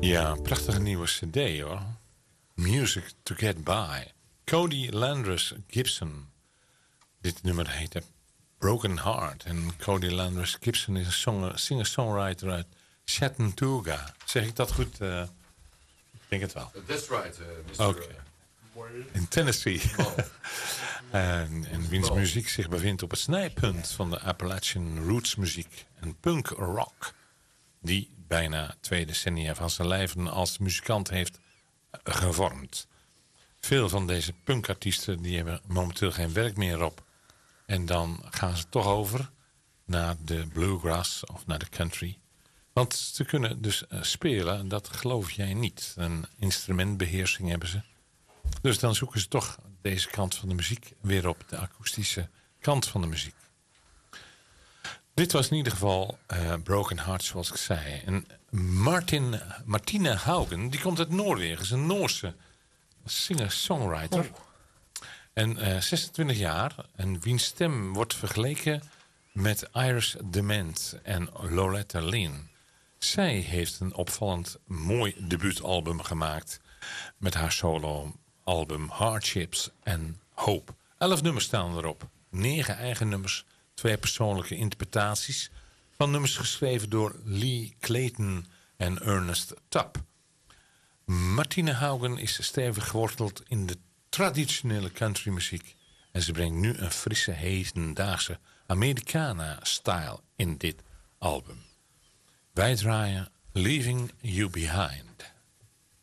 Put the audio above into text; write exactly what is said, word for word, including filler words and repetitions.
Ja, prachtige nieuwe cd hoor. Music to Get By. Cody Landris Gibson. Dit nummer heette Broken Heart. En Cody Landris Gibson is een singer-songwriter uit Chattanooga. Zeg ik dat goed? Uh, ik denk het wel. That's right, uh, mister Okay. In Tennessee. en, en wiens muziek zich bevindt op het snijpunt van de Appalachian roots muziek en punk rock. Die bijna twee decennia van zijn leven als muzikant heeft gevormd. Veel van deze punkartiesten die hebben momenteel geen werk meer op. En dan gaan ze toch over naar de bluegrass of naar de country. Want ze kunnen dus spelen, dat geloof jij niet. Een instrumentbeheersing hebben ze. Dus dan zoeken ze toch deze kant van de muziek weer op. De akoestische kant van de muziek. Dit was in ieder geval uh, Broken Heart, zoals ik zei. En Martin, Martine Haugen, die komt uit Noorwegen. Is een Noorse singer-songwriter. Oh. En uh, zesentwintig jaar. En wiens stem wordt vergeleken met Iris DeMent en Loretta Lynn. Zij heeft een opvallend mooi debuutalbum gemaakt. Met haar solo-album Hardships and Hope. Elf nummers staan erop. Negen eigen nummers. Twee persoonlijke interpretaties van nummers geschreven door Lee Clayton en Ernest Tubb. Martine Haugen is stevig geworteld in de traditionele countrymuziek. En ze brengt nu een frisse, hedendaagse Americana-style in dit album. Wij draaien Leaving You Behind.